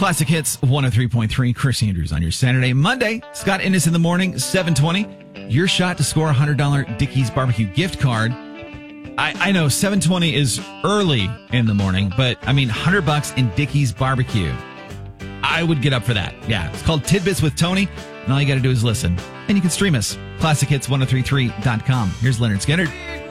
Classic Hits 103.3. Chris Andrews on your Saturday. Monday, Scott Innes in the morning, 7:20. Your shot to score a $100 Dickey's Barbecue gift card. I know 7:20 is early in the morning, but I mean $100 in Dickey's Barbecue. I would get up for that. Yeah, it's called Tidbits with Tony, and all you got to do is listen. And you can stream us, classichits1033.com. Here's Leonard Skinner.